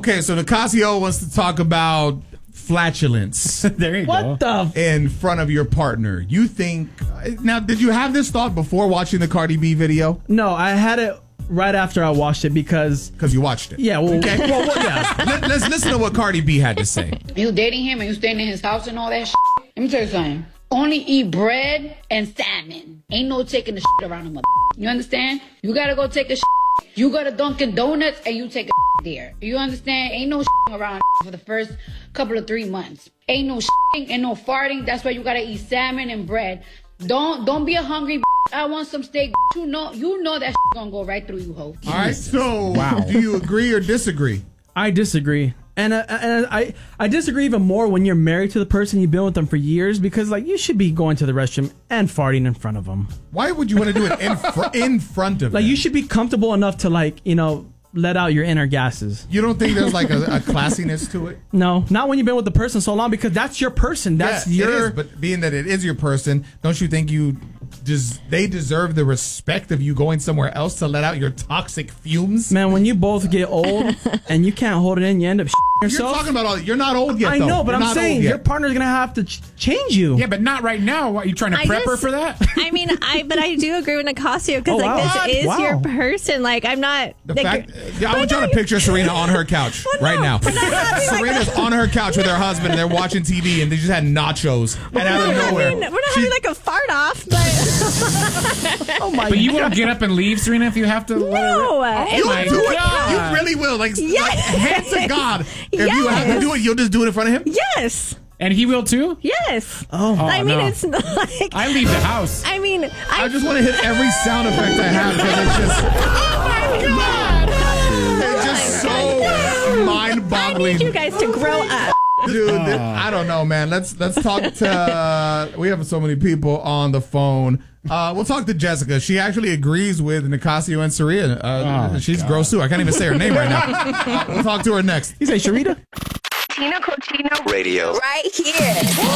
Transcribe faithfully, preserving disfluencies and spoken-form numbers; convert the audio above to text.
Okay, so Nicasio wants to talk about flatulence. There you What go. the? In front of your partner. You think... Now, did you have this thought before watching the Cardi B video? No, I had it right after I watched it because... Because you watched it. Yeah, well, Okay. well, well yeah. Let, let's listen to what Cardi B had to say. You dating him and you staying in his house and all that shit. Let me tell you something. Only eat bread and salmon. Ain't no taking the shit around him. You understand? You gotta go take a shit. You go to Dunkin' Donuts and you take a shit there. You understand? Ain't no shit around for the first couple of three months. Ain't no shitting and no farting. That's why you gotta eat salmon and bread. Don't don't be a hungry. I want some steak. You know you know that shit gonna go right through you, ho. All right, so wow. Do you agree or disagree? I disagree. And, uh, and I, I disagree even more when you're married to the person, you've been with them for years, because like you should be going to the restroom and farting in front of them. Why would you want to do it in, fr- in front of Like them? you should be comfortable enough to like, you know, let out your inner gases. You don't think there's like a, a classiness to it? No, not when you've been with the person so long, because that's your person. That's yeah, your... It is, but being that it is your person, don't you think you... Does they deserve the respect of you going somewhere else to let out your toxic fumes? Man, when you both get old and you can't hold it in, you end up shitting yourself. You're talking about all... You're not old yet, I though. know, but You're I'm saying your partner's going to have to ch- change you. Yeah, but not right now. What, are you trying to I prep her just- for that? I mean, I but I do agree with Nicasio because Oh, like wow. this is Wow. your person. Like I'm not. The like, fact... Yeah, I want you to picture Serena on her couch right now. Serena's on her couch with her husband, and they're watching T V, and they just had nachos. And out of I nowhere... mean, we're not she- having like a fart off, but Oh my But you God. won't get up and leave, Serena, if you have to let her... no. Oh You'll my do it. God. You really will. Like, Yes. like hands to God. If you have to Yes. do it, you'll just do it in front of him? Yes, And he will too? yes. Oh, I mean, no. it's not like. I leave the house. I mean, I, I just want to hit every sound effect I have because it's just... Oh, my God. It's just so I mind-boggling. need you guys to grow up. Dude, th- I don't know, man. Let's let's talk to. Uh, we have so many people on the phone. Uh, we'll talk to Jessica. She actually agrees with Nicasio and Serena. Uh, Oh, she's God. gross too. I can't even say her name right now. We'll talk to her next. You say Sharita? Tina Cochino Radio. right here.